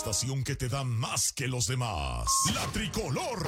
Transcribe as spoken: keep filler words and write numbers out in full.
estación que te da más que los demás. La Tricolor